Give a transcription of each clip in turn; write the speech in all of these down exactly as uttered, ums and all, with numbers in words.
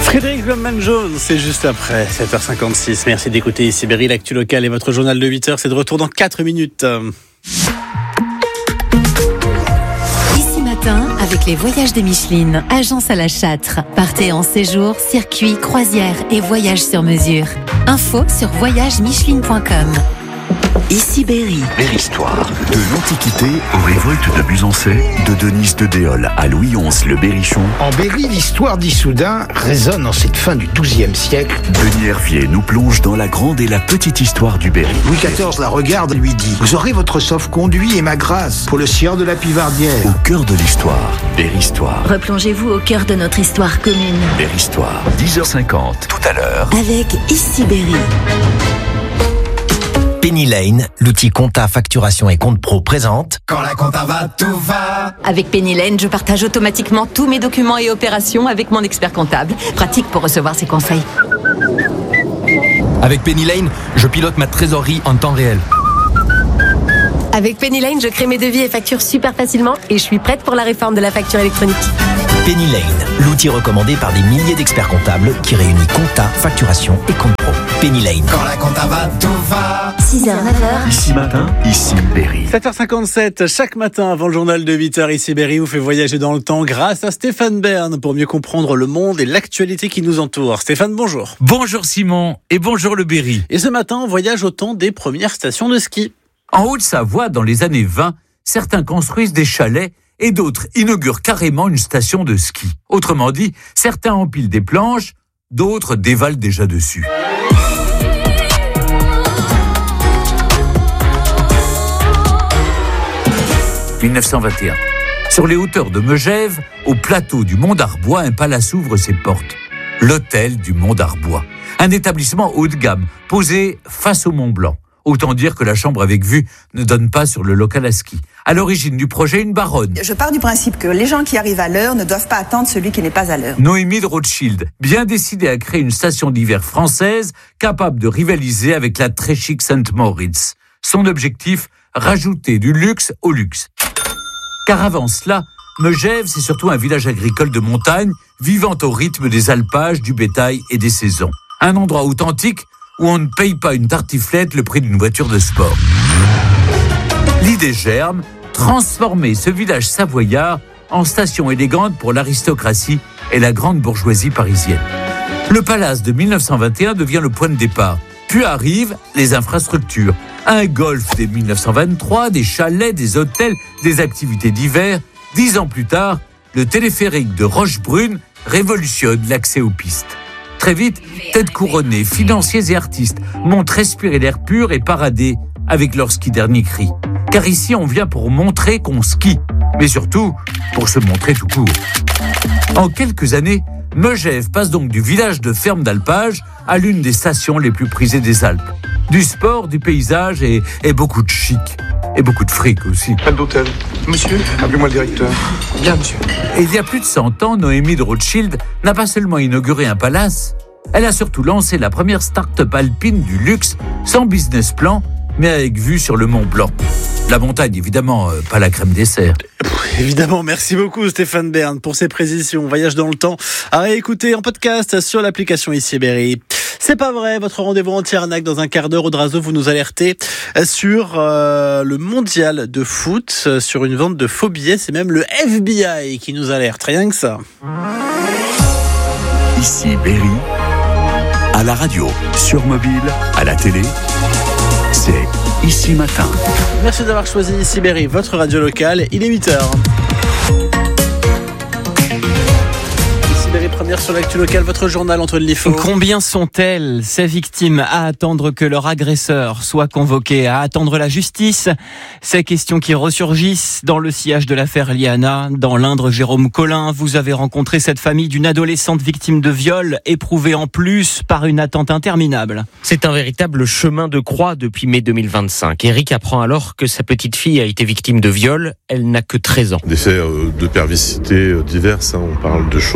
Frédéric Blumman-Jones, c'est juste après sept heures cinquante-six. Merci d'écouter ici Berry, l'actu locale et votre journal de huit heures. C'est de retour dans quatre minutes. Ici matin, avec les voyages de Micheline, agence à la Châtre. Partez en séjour, circuit, croisière et voyage sur mesure. Info sur voyage micheline point com. Ici Berry. Berry-Histoire. De l'Antiquité aux révoltes de Busancais, de Denise de Déol à Louis onze le Berrichon. En Berry, l'histoire d'Issoudun résonne en cette fin du douzième siècle. Denis Hervier nous plonge dans la grande et la petite histoire du Berry. Louis quatorze la regarde et lui dit « Vous aurez votre sauf-conduit et ma grâce pour le sieur de la Pivardière. » Au cœur de l'histoire, Berry-Histoire. Replongez-vous au cœur de notre histoire commune. Berry-Histoire, dix heures cinquante, tout à l'heure. Avec Ici Berry. Penny Lane, l'outil compta, facturation et compte pro présente. Quand la compta va, tout va. Avec Penny Lane, je partage automatiquement tous mes documents et opérations avec mon expert comptable. Pratique pour recevoir ses conseils. Avec Penny Lane, je pilote ma trésorerie en temps réel. Avec Penny Lane, je crée mes devis et factures super facilement et je suis prête pour la réforme de la facture électronique. Penny Lane, l'outil recommandé par des milliers d'experts comptables qui réunit compta, facturation et compte pro. Penny Lane. Quand la compta va, tout va. six heures, neuf heures. Ici matin, ici Berry. sept heures cinquante-sept, chaque matin avant le journal de huit heures, ici Berry vous fait voyager dans le temps grâce à Stéphane Bern pour mieux comprendre le monde et l'actualité qui nous entoure. Stéphane, bonjour. Bonjour Simon et bonjour le Berry. Et ce matin, on voyage au temps des premières stations de ski. En Haute-Savoie, dans les années vingt, certains construisent des chalets et d'autres inaugurent carrément une station de ski. Autrement dit, certains empilent des planches, d'autres dévalent déjà dessus. dix-neuf cent vingt et un. Sur les hauteurs de Megève, au plateau du Mont d'Arbois, un palace ouvre ses portes. L'hôtel du Mont d'Arbois. Un établissement haut de gamme, posé face au Mont Blanc. Autant dire que la chambre avec vue ne donne pas sur le local à ski. À l'origine du projet, une baronne. Je pars du principe que les gens qui arrivent à l'heure ne doivent pas attendre celui qui n'est pas à l'heure. Noémie de Rothschild, bien décidée à créer une station d'hiver française capable de rivaliser avec la très chic Saint-Moritz. Son objectif, rajouter du luxe au luxe. Car avant cela, Megève, c'est surtout un village agricole de montagne, vivant au rythme des alpages, du bétail et des saisons. Un endroit authentique où on ne paye pas une tartiflette le prix d'une voiture de sport. L'idée germe, transformer ce village savoyard en station élégante pour l'aristocratie et la grande bourgeoisie parisienne. Le palace de dix-neuf cent vingt et un devient le point de départ. Puis arrivent les infrastructures. Un golf dès dix-neuf cent vingt-trois, des chalets, des hôtels, des activités d'hiver. Dix ans plus tard, le téléphérique de Rochebrune révolutionne l'accès aux pistes. Très vite, têtes couronnées, financiers et artistes montent respirer l'air pur et parader avec leur ski dernier cri. Car ici, on vient pour montrer qu'on skie, mais surtout pour se montrer tout court. En quelques années, Megève passe donc du village de ferme d'alpage à l'une des stations les plus prisées des Alpes. Du sport, du paysage et, et beaucoup de chic. Et beaucoup de fric aussi. Pas d'hôtel. Monsieur, appelez-moi le directeur. Bien, monsieur. Et il y a plus de cent ans, Noémie de Rothschild n'a pas seulement inauguré un palace, elle a surtout lancé la première start-up alpine du luxe, sans business plan, mais avec vue sur le Mont Blanc. La montagne, évidemment, euh, pas la crème dessert. Évidemment, merci beaucoup Stéphane Bern pour ces précisions. Voyage dans le temps à réécouter en podcast sur l'application Ici Berry. C'est pas vrai, votre rendez-vous anti-arnaque dans un quart d'heure. Audrazo, vous nous alertez sur euh, le mondial de foot, sur une vente de faux billets. C'est même le F B I qui nous alerte, rien que ça. Ici Berry, à la radio, sur mobile, à la télé, c'est Ici Matin. Merci d'avoir choisi Ici Berry, votre radio locale. Il est huit heures. Première sur l'actu locale, votre journal Antoine Liffaut. Combien sont-elles, ces victimes, à attendre que leur agresseur soit convoqué, à attendre la justice? Ces questions qui ressurgissent dans le sillage de l'affaire Liana. Dans l'Indre, Jérôme Collin, vous avez rencontré cette famille d'une adolescente victime de viol, éprouvée en plus par une attente interminable. C'est un véritable chemin de croix depuis mai deux mille vingt-cinq. Eric apprend alors que sa petite fille a été victime de viol. Elle n'a que treize ans. Des faits de perversité diverses, hein. On parle de choses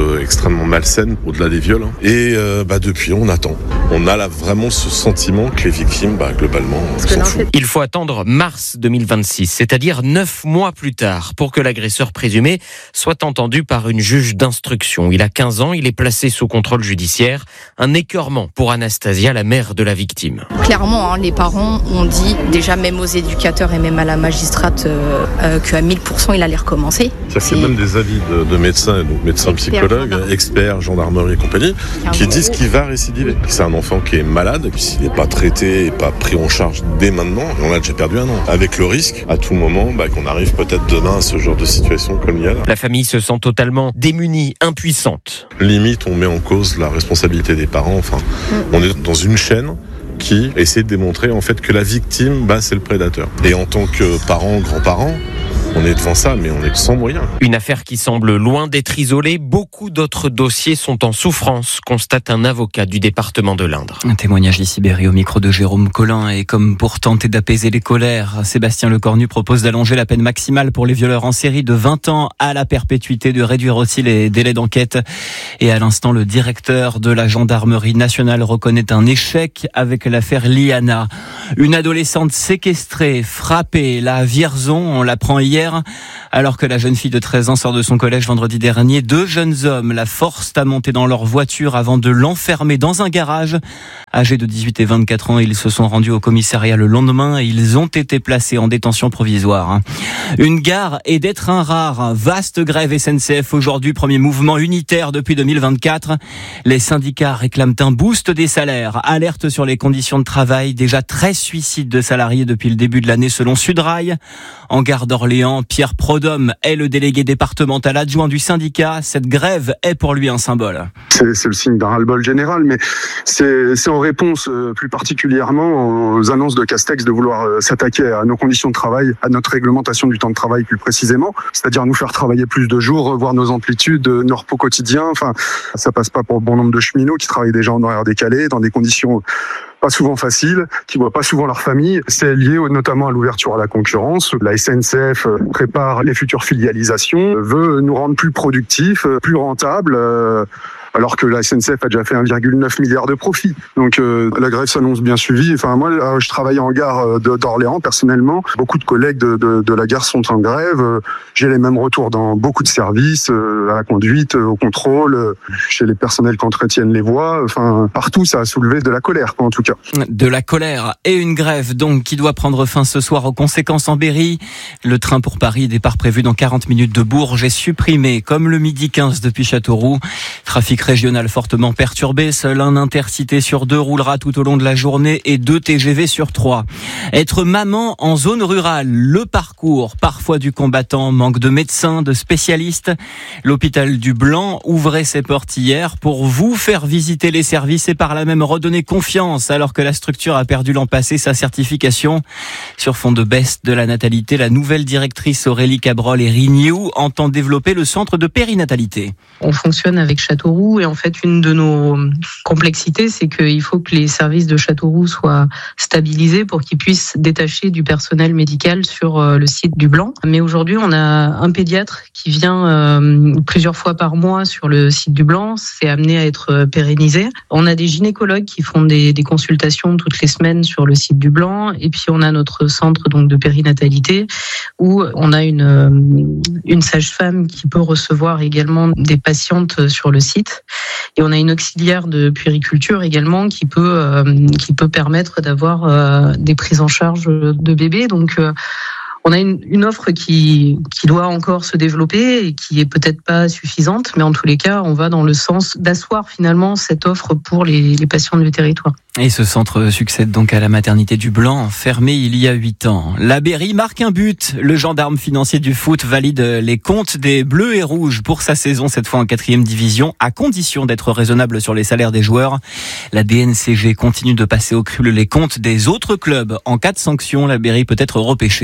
euh, extrêmement malsaine, au-delà des viols. Hein. Et euh, bah, depuis, on attend. On a là vraiment ce sentiment que les victimes, bah, globalement, s'en foutent. Il faut attendre mars deux mille vingt-six, c'est-à-dire neuf mois plus tard, pour que l'agresseur présumé soit entendu par une juge d'instruction. Il a quinze ans, il est placé sous contrôle judiciaire. Un écœurement pour Anastasia, la mère de la victime. Clairement, hein, les parents ont dit, déjà même aux éducateurs et même à la magistrate, euh, euh, qu'à mille pour cent il allait recommencer. C'est même des avis de, de médecins, donc médecins psychologues, experts, gendarmerie et compagnie, qui disent qu'il va récidiver. C'est un enfant qui est malade, et puis s'il n'est pas traité et pas pris en charge dès maintenant, on a déjà perdu un an. Avec le risque, à tout moment, bah, qu'on arrive peut-être demain à ce genre de situation comme il y a là. La famille se sent totalement démunie, impuissante. Limite, on met en cause la responsabilité des parents. Enfin, mmh. on est dans une chaîne qui essaie de démontrer en fait que la victime, bah, c'est le prédateur. Et en tant que parents, grands-parents, on est devant ça, mais on est sans moyens. Une affaire qui semble loin d'être isolée. Beaucoup d'autres dossiers sont en souffrance, constate un avocat du département de l'Indre. Un témoignage ici, Berry, au micro de Jérôme Collin. Et comme pour tenter d'apaiser les colères, Sébastien Lecornu propose d'allonger la peine maximale pour les violeurs en série de vingt ans à la perpétuité, de réduire aussi les délais d'enquête. Et à l'instant, le directeur de la gendarmerie nationale reconnaît un échec avec l'affaire Liana. Une adolescente séquestrée, frappée, la Vierzon, on l'apprend hier. Alors que la jeune fille de treize ans sort de son collège vendredi dernier, deux jeunes hommes la forcent à monter dans leur voiture avant de l'enfermer dans un garage. Âgés de dix-huit et vingt-quatre ans, ils se sont rendus au commissariat le lendemain et ils ont été placés en détention provisoire. Une gare et des trains rares. Vaste grève S N C F aujourd'hui, premier mouvement unitaire depuis deux mille vingt-quatre. Les syndicats réclament un boost des salaires. Alerte sur les conditions de travail. Déjà treize suicides de salariés depuis le début de l'année selon Sudrail. En gare d'Orléans, Pierre Prodhomme est le délégué départemental adjoint du syndicat. Cette grève est pour lui un symbole. C'est, c'est le signe d'un ras-le-bol général, mais c'est, c'est en réponse euh, plus particulièrement aux annonces de Castex de vouloir euh, s'attaquer à nos conditions de travail, à notre réglementation du temps de travail plus précisément, c'est-à-dire nous faire travailler plus de jours, revoir nos amplitudes, nos repos quotidiens. Enfin, ça passe pas pour bon nombre de cheminots qui travaillent déjà en horaire décalé, dans des conditions pas souvent faciles, qui voient pas souvent leur famille. C'est lié notamment à l'ouverture à la concurrence. La S N C F prépare les futures filialisations, veut nous rendre plus productifs, plus rentables, euh, alors que la S N C F a déjà fait un virgule neuf milliard de profit. Donc euh, la grève s'annonce bien suivie. Enfin moi, euh, je travaille en gare de, d'Orléans personnellement. Beaucoup de collègues de, de, de la gare sont en grève. J'ai les mêmes retours dans beaucoup de services, euh, à la conduite, au contrôle, euh, chez les personnels qui entretiennent les voies. Enfin partout, ça a soulevé de la colère, en tout cas. De la colère et une grève donc qui doit prendre fin ce soir aux conséquences en Berry. Le train pour Paris, départ prévu dans quarante minutes de Bourges, est supprimé comme le midi quinze depuis Châteauroux. Trafic régional fortement perturbé. Seul un intercité sur deux roulera tout au long de la journée et deux T G V sur trois. Être maman en zone rurale, le parcours parfois du combattant, manque de médecins, de spécialistes. L'hôpital du Blanc ouvrait ses portes hier pour vous faire visiter les services et par là même redonner confiance alors que la structure a perdu l'an passé sa certification. Sur fond de baisse de la natalité, la nouvelle directrice Aurélie Cabrol et Rignoux entend développer le centre de périnatalité. On fonctionne avec Châteauroux et en fait une de nos complexités c'est qu'il faut que les services de Châteauroux soient stabilisés pour qu'ils puissent détacher du personnel médical sur le site du Blanc. Mais aujourd'hui on a un pédiatre qui vient euh, plusieurs fois par mois sur le site du Blanc, c'est amené à être pérennisé. On a des gynécologues qui font des, des consultations toutes les semaines sur le site du Blanc et puis on a notre centre donc de périnatalité où on a une, une sage-femme qui peut recevoir également des patientes sur le site. Et on a une auxiliaire de puériculture également qui peut euh, qui peut permettre d'avoir euh, des prises en charge de bébés. Donc euh, on a une, une offre qui qui doit encore se développer et qui est peut-être pas suffisante, mais en tous les cas, on va dans le sens d'asseoir finalement cette offre pour les, les patients du territoire. Et ce centre succède donc à la maternité du Blanc, fermée il y a huit ans. La Berry marque un but. Le gendarme financier du foot valide les comptes des Bleus et Rouges pour sa saison, cette fois en quatrième division, à condition d'être raisonnable sur les salaires des joueurs. La D N C G continue de passer au crible les comptes des autres clubs. En cas de sanction, la Berry peut être repêchée.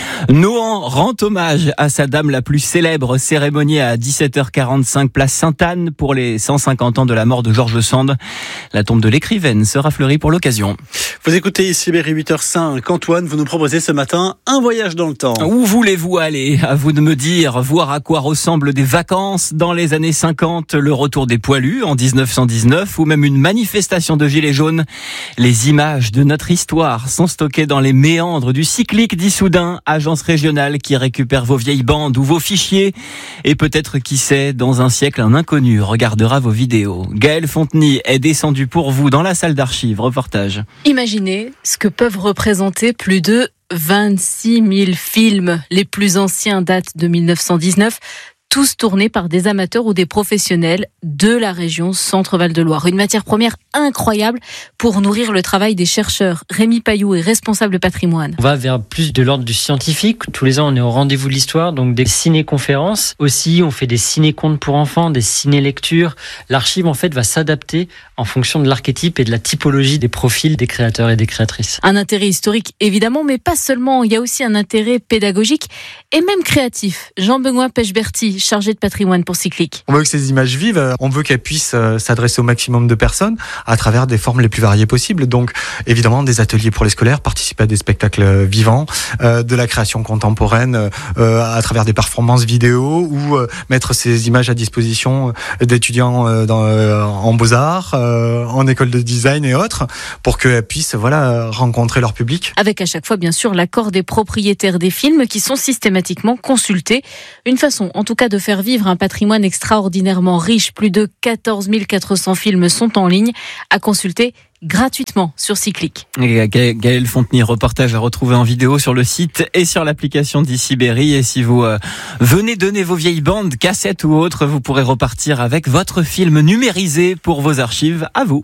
Nohant rend hommage à sa dame la plus célèbre. Cérémonie à dix-sept heures quarante-cinq, place Sainte-Anne, pour les cent cinquante ans de la mort de George Sand. La tombe de l'écrivaine sera fleurie pour l'occasion. Vous écoutez ici Berry, huit heures cinq. Antoine, vous nous proposez ce matin un voyage dans le temps. Où voulez-vous aller? À vous de me dire, voir à quoi ressemblent des vacances dans les années cinquante, le retour des poilus en dix-neuf cent dix-neuf ou même une manifestation de gilets jaunes. Les images de notre histoire sont stockées dans les méandres du Cyclique d'Issoudun, agence régionale qui récupère vos vieilles bandes ou vos fichiers. Et peut-être, qui sait, dans un siècle, un inconnu regardera vos vidéos. Gaël Fontenay est descendu pour vous dans la salle d'archives. Reportage. Imaginez ce que peuvent représenter plus de vingt-six mille films. Les plus anciens datent de mille neuf cent dix-neuf. Tous tournés par des amateurs ou des professionnels de la région Centre-Val de Loire. Une matière première incroyable pour nourrir le travail des chercheurs. Rémi Pailloux est responsable patrimoine. On va vers plus de l'ordre du scientifique. Tous les ans, on est au rendez-vous de l'histoire, donc des ciné-conférences. Aussi, on fait des ciné-contes pour enfants, des ciné-lectures. L'archive, en fait, va s'adapter en fonction de l'archétype et de la typologie des profils des créateurs et des créatrices. Un intérêt historique, évidemment, mais pas seulement. Il y a aussi un intérêt pédagogique et même créatif. Jean-Benoît Pechberti, chargé de patrimoine pour Cyclique. On veut que ces images vivent, on veut qu'elles puissent s'adresser au maximum de personnes à travers des formes les plus variées possibles. Donc évidemment des ateliers pour les scolaires, participer à des spectacles vivants, euh, de la création contemporaine euh, à travers des performances vidéo ou euh, mettre ces images à disposition d'étudiants euh, dans, euh, en beaux-arts, euh, en école de design et autres, pour qu'elles puissent voilà, rencontrer leur public. Avec à chaque fois bien sûr l'accord des propriétaires des films qui sont systématiquement consultés. Une façon en tout cas de faire vivre un patrimoine extraordinairement riche. Plus de quatorze mille quatre cents films sont en ligne à consulter gratuitement sur Cyclique. Gaël Fontenay, reportage à retrouver en vidéo sur le site et sur l'application d'ici Berry. Et si vous euh, venez donner vos vieilles bandes, cassettes ou autres, vous pourrez repartir avec votre film numérisé pour vos archives. À vous.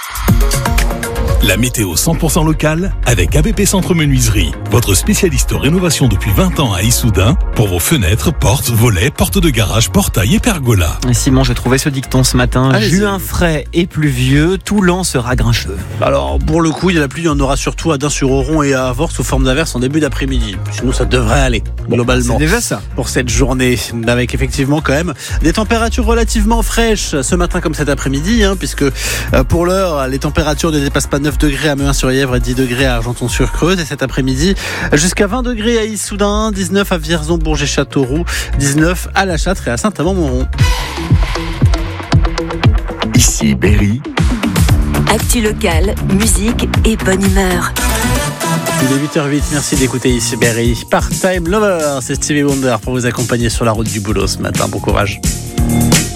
La météo cent pour cent locale avec A B P Centre Menuiserie, votre spécialiste rénovation depuis vingt ans à Issoudun pour vos fenêtres, portes, volets, portes de garage, portails et pergolas. Simon, j'ai trouvé ce dicton ce matin. Allez, juin frais et pluvieux, tout l'an sera grincheux. Alors pour le coup, il y a la pluie, il y en aura surtout à Dain-sur-Oron et à Avord sous forme d'averse en début d'après-midi. Sinon ça devrait aller globalement. C'est déjà ça pour cette journée, avec effectivement quand même des températures relativement fraîches ce matin comme cet après-midi, hein, puisque euh, pour l'heure les températures ne dépassent pas neuf degrés à Mehun-sur-Yèvre et dix degrés à Argenton-sur-Creuse. Et cet après-midi, jusqu'à vingt degrés à Issoudun, dix-neuf à Vierzon, Bourges et Châteauroux, dix-neuf à La Châtre et à Saint-Amand-Montrond. Ici Berry. Actu locale, musique et bonne humeur. Il est huit heures huit, merci d'écouter ici Berry. Part-Time Lover, c'est Stevie Wonder pour vous accompagner sur la route du boulot ce matin. Bon courage.